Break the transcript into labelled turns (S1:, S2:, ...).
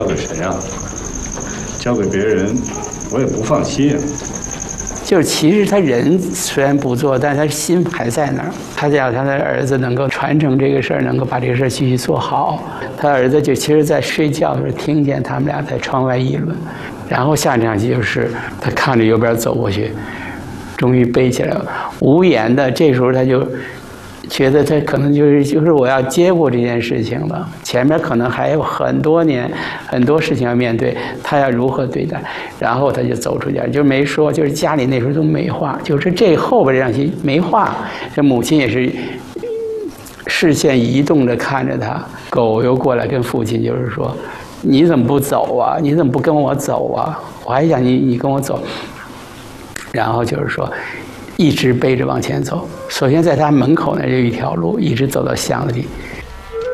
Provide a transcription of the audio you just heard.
S1: 给谁啊？交给别人，我也不放心啊。
S2: 就是其实他人虽然不做，但他心还在那儿。他想他的儿子能够传承这个事儿，能够把这个事儿继续做好。他儿子就其实在睡觉的时候听见他们俩在窗外议论，然后下场戏就是他看着右边走过去，终于背起来了，无言的。这时候他就觉得他可能就是我要接过这件事情了，前面可能还有很多年很多事情要面对，他要如何对待？然后他就走出家，就没说，就是家里那时候都没话，就是这后边这场戏没话，这母亲也是视线移动着看着他，狗又过来跟父亲就是说，你怎么不走啊？你怎么不跟我走啊？我还想你跟我走。然后就是说一直背着往前走，首先在他门口那就一条路，一直走到巷子里，